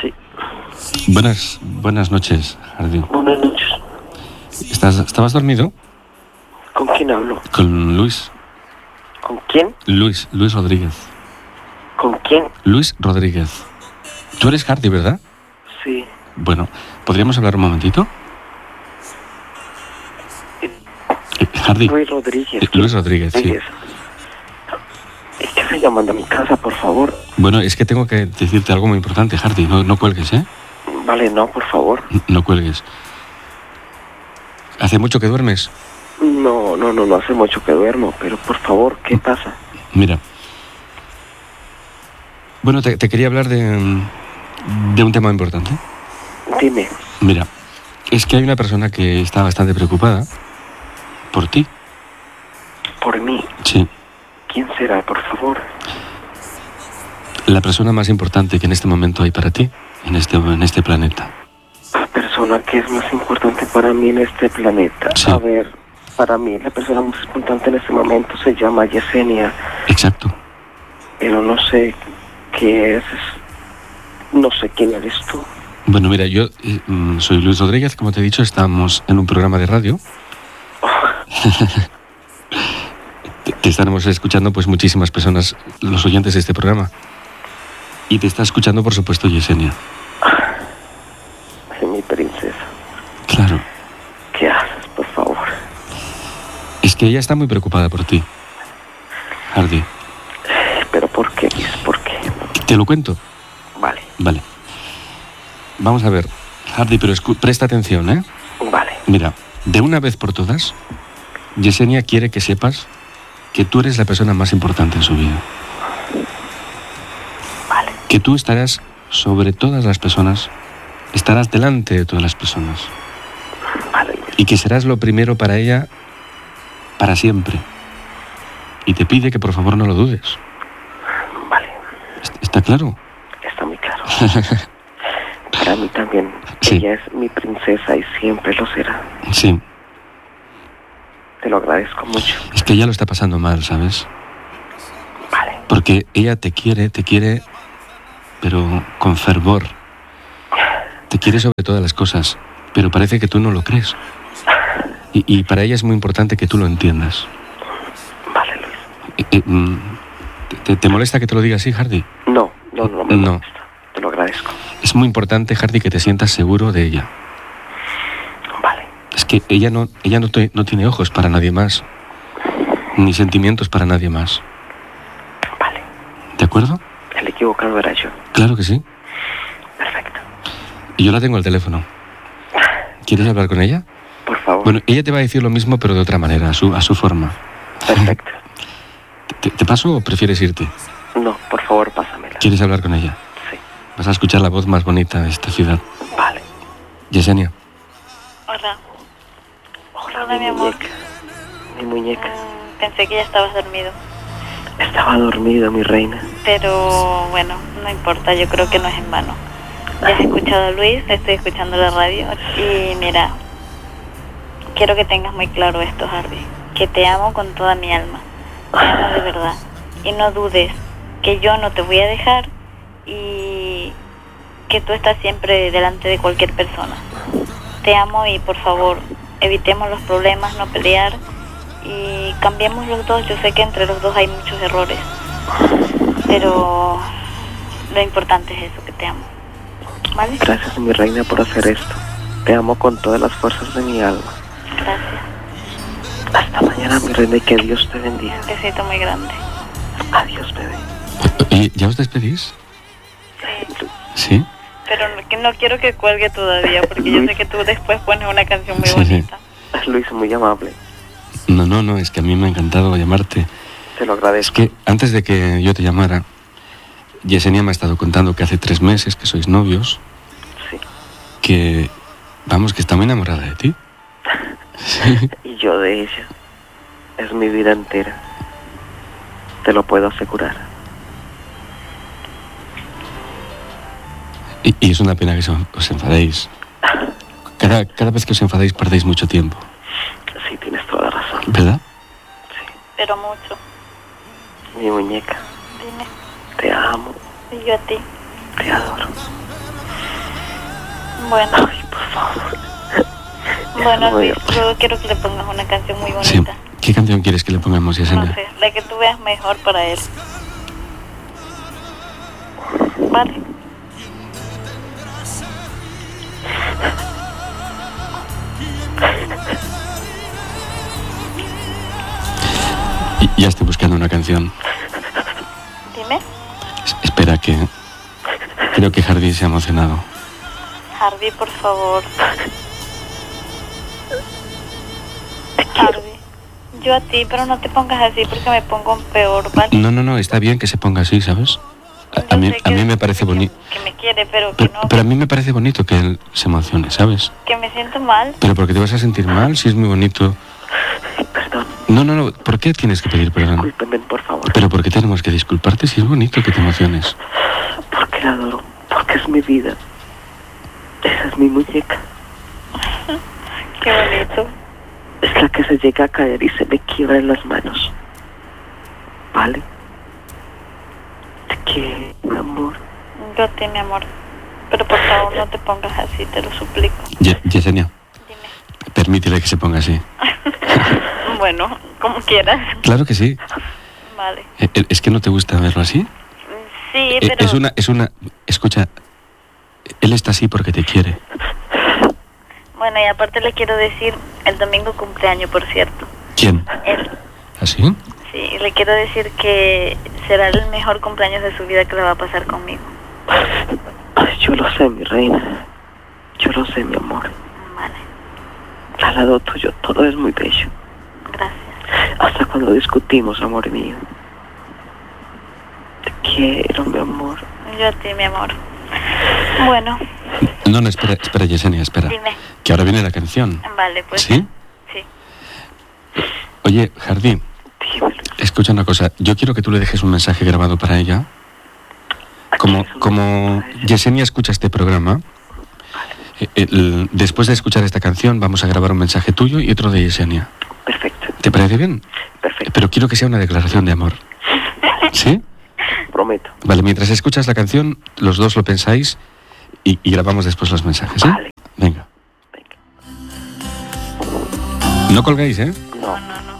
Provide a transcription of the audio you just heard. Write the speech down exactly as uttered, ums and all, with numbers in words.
Sí. Buenas, buenas noches, Hardy. Buenas noches. ¿Estás, ¿Estabas dormido? ¿Con quién hablo? Con Luis. ¿Con quién? Luis, Luis Rodríguez. ¿Con quién? Luis Rodríguez. Tú eres Hardy, ¿verdad? Sí. Bueno, ¿podríamos hablar un momentito? Eh, Hardy. Luis Rodríguez. Eh, Luis Rodríguez, sí. Es que estoy llamando a mi casa, por favor. Bueno, es que tengo que decirte algo muy importante, Hardy. No, no cuelgues, ¿eh? Vale, no, por favor. No cuelgues. ¿Hace mucho que duermes? No, no, no, no hace mucho que duermo, pero por favor, ¿qué pasa? Mira. Bueno, te, te quería hablar de, de un tema importante. Dime. Mira, es que hay una persona que está bastante preocupada por ti. ¿Por mí? Sí. ¿Quién será, por favor? La persona más importante que en este momento hay para ti, en este, en este planeta. La persona que es más importante para mí en este planeta. Sí. A ver, para mí la persona más importante en este momento se llama Yesenia. Exacto. Pero no sé qué es. No sé quién eres tú. Bueno, mira, yo eh, soy Luis Rodríguez, como te he dicho, estamos en un programa de radio. te, te estaremos escuchando pues muchísimas personas, los oyentes de este programa. Y te está escuchando, por supuesto, Yesenia. Es mi princesa. Claro. ¿Qué haces, por favor? Es que ella está muy preocupada por ti, Hardy. ¿Pero por qué? ¿Por qué? ¿Te lo cuento? Vale. Vale. Vamos a ver, Hardy, pero escu- presta atención, ¿eh? Vale. Mira, de una vez por todas, Yesenia quiere que sepas que tú eres la persona más importante en su vida. Vale. Que tú estarás sobre todas las personas, estarás delante de todas las personas. Vale. Y que serás lo primero para ella para siempre. Y te pide que por favor no lo dudes. Vale. ¿Est- ¿Está claro? Está muy claro. Para mí también. Sí. Ella es mi princesa y siempre lo será. Sí. Te lo agradezco mucho. Es que ella lo está pasando mal, ¿sabes? Vale. Porque ella te quiere, te quiere, pero con fervor. Te quiere sobre todas las cosas, pero parece que tú no lo crees. Y, y para ella es muy importante que tú lo entiendas. Vale, Luis. Eh, eh, mm, ¿te, te molesta que te lo diga así, Hardy? No, no, no me No. molesta. Te lo agradezco. Es muy importante, Hardy, que te sientas seguro de ella. Vale. Es que ella no, ella no, te- no tiene ojos para nadie más, ni sentimientos para nadie más. Vale. ¿De acuerdo? El equivocado era yo. Claro que sí. Perfecto. Y yo la tengo al teléfono. ¿Quieres hablar con ella? Por favor. Bueno, ella te va a decir lo mismo, pero de otra manera, a su, a su forma. Perfecto. ¿Te, te paso o prefieres irte? No, por favor, pásamela. ¿Quieres hablar con ella? Sí. Vas a escuchar la voz más bonita de esta ciudad. Vale. Yesenia. Hola. Hola, Hola, mi amor. muñeca. Mi muñeca. Mm, pensé que ya estabas dormido. Estaba dormida, mi reina. Pero bueno, no importa, yo creo que no es en vano. Ya has escuchado a Luis, estoy escuchando la radio. Y mira, quiero que tengas muy claro esto, Harvey. Que te amo con toda mi alma. Te amo de verdad. Y no dudes que yo no te voy a dejar y que tú estás siempre delante de cualquier persona. Te amo y por favor, evitemos los problemas, no pelear y cambiemos los dos. Yo sé que entre los dos hay muchos errores, pero lo importante es eso, que te amo. ¿Vale? Gracias, mi reina, por hacer esto. Te amo con todas las fuerzas de mi alma. Gracias. Hasta mañana, mi reina, y que Dios te bendiga. Un besito muy grande. Adiós, bebé. ¿Y ya os despedís? Sí. ¿Sí? Pero no, que no quiero que cuelgue todavía, porque yo sé que tú después pones una canción muy Sí, bonita. Luis, muy amable. No, no, no, es que a mí me ha encantado llamarte. Te lo Es agradezco. que antes de que yo te llamara, Yesenia me ha estado contando que hace tres meses que sois novios, Sí. que, vamos, que está muy enamorada de ti. Sí. Y yo de ella. Es mi vida entera. Te lo puedo asegurar. Y, y es una pena que os, os enfadéis. Cada, cada vez que os enfadéis perdéis mucho tiempo, Sí, tienes toda la razón. ¿verdad? Pero mucho. Mi muñeca, Dime. te amo, Y yo a ti. te adoro. Bueno. Ay, por favor. Bueno, Muy Luis, luego quiero que le pongas una canción muy Sí. bonita. ¿Qué canción quieres que le pongamos, Yesenia? No sé, la que tú veas mejor para él. Vale. Y- Ya estoy buscando una canción. Dime, Es- espera que... Creo que Hardy se ha emocionado. Harvey, por favor. Harvey, yo a ti, pero no te pongas así porque me pongo peor, ¿vale? No, no, no, está bien que se ponga así, ¿sabes? A, a Yo mí, sé a que- mí me parece que- bonito. Que me quiere, pero que Pero, no, pero a mí me parece bonito que él se emocione, ¿sabes? que me siento mal. Pero porque te vas a sentir mal si es muy bonito. Ay, perdón. No, no, no, ¿por qué tienes que pedir perdón? Discúlpeme, por favor. Pero ¿por qué tenemos que disculparte si es bonito que te emociones? Porque la adoro. Porque es mi vida. Esa es mi muñeca. Qué bonito. Es la que se llega a caer y se me quiebra en las manos. ¿Vale? Te quiero, mi amor. Yo a ti, mi amor. Pero por favor no te pongas así, te lo suplico. Ye- Yesenia, Dime. permítele que se ponga así. Bueno, como quieras. Claro que sí. Vale. Eh, eh, ¿Es que no te gusta verlo así? Sí, Eh, pero... Es una, es una... Escucha, él está así porque te quiere. Bueno, y aparte le quiero decir, el domingo cumpleaños, por cierto. ¿Quién? Él. ¿Así? Sí, le quiero decir que será el mejor cumpleaños de su vida que le va a pasar conmigo. Ay, yo lo sé, mi reina. Yo lo sé, mi amor. Vale, Al lado tuyo todo es muy bello. gracias. Hasta cuando discutimos, amor mío. Te quiero, mi amor. Yo a ti, mi amor. Bueno, No, no, espera, espera, Yesenia, espera. dime. Que ahora viene la canción. Vale, pues... ¿Sí? Sí. Oye, Jardín, Dime, Luis. escucha una cosa. Yo quiero que tú le dejes un mensaje grabado para ella. Como, como Yesenia escucha este programa, eh, el- después de escuchar esta canción vamos a grabar un mensaje tuyo y otro de Yesenia. Perfecto, ¿Te parece bien? perfecto. Pero quiero que sea una declaración de amor. ¿Sí? Prometo. Vale, mientras escuchas la canción, los dos lo pensáis y, y grabamos después los mensajes, ¿sí? Vale. Venga. Venga. No colgáis, ¿eh? No. No, no,